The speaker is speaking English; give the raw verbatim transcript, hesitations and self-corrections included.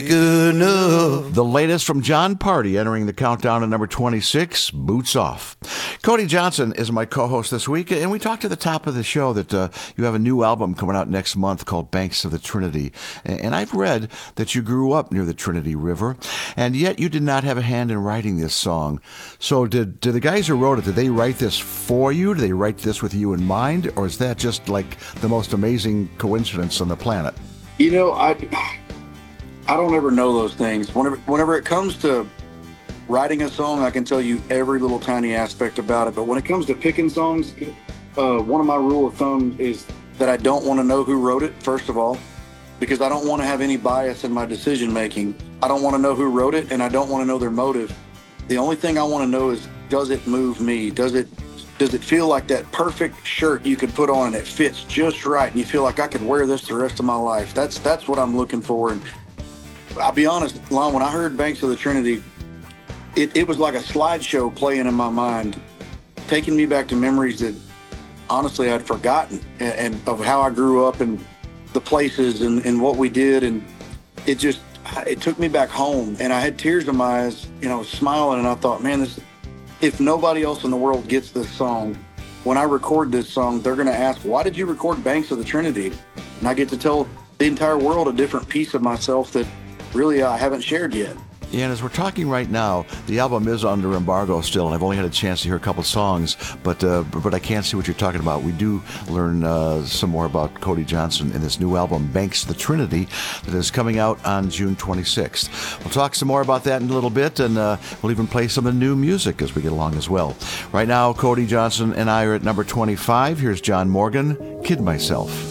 Good enough. The latest from Jon Pardi entering the countdown at number twenty-six, Boots Off. Cody Johnson is my co-host this week, and we talked at the top of the show that uh, you have a new album coming out next month called Banks of the Trinity. And I've read that you grew up near the Trinity River, and yet you did not have a hand in writing this song. So did, did the guys who wrote it, did they write this for you? Did they write this with you in mind? Or is that just like the most amazing coincidence on the planet? You know, I... I don't ever know those things. Whenever, whenever it comes to writing a song, I can tell you every little tiny aspect about it. But when it comes to picking songs, uh, one of my rule of thumb is that I don't want to know who wrote it, first of all, because I don't want to have any bias in my decision making. I don't want to know who wrote it, and I don't want to know their motive. The only thing I want to know is, does it move me? Does it does it feel like that perfect shirt you could put on and it fits just right, and you feel like I could wear this the rest of my life? That's that's what I'm looking for. And I'll be honest, Lon, when I heard Banks of the Trinity, it, it was like a slideshow playing in my mind, taking me back to memories that honestly I'd forgotten, and, and of how I grew up and the places and, and what we did. And it just, it took me back home, and I had tears in my eyes, you know, smiling. And I thought, man, this, if nobody else in the world gets this song, when I record this song, they're going to ask, why did you record Banks of the Trinity? And I get to tell the entire world a different piece of myself that really I haven't shared yet. Yeah, and as we're talking right now, the album is under embargo still, and I've only had a chance to hear a couple songs, but uh, but I can't see what you're talking about. We do learn uh, some more about Cody Johnson in this new album, Banks of the Trinity, that is coming out on June twenty-sixth. We'll talk some more about that in a little bit, and uh, we'll even play some of the new music as we get along as well. Right now, Cody Johnson and I are at number twenty-five. Here's John Morgan, Kid Myself.